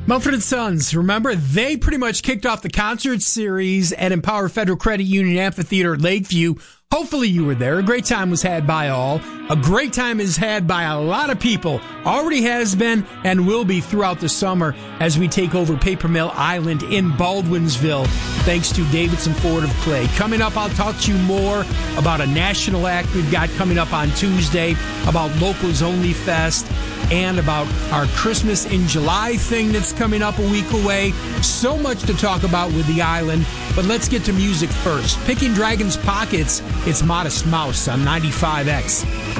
Mumford & Sons, remember, they pretty much kicked off the concert series at Empower Federal Credit Union Amphitheater at Lakeview. Hopefully you were there. A great time was had by all. A great time is had by a lot of people. Already has been and will be throughout the summer as we take over Paper Mill Island in Baldwinsville, thanks to Davidson Ford of Clay. Coming up, I'll talk to you more about a national act we've got coming up on Tuesday, about Locals Only Fest, and about our Christmas in July thing that's coming up a week away. So much to talk about with the island, but let's get to music first. Picking Dragon's Pockets, it's Modest Mouse on 95X.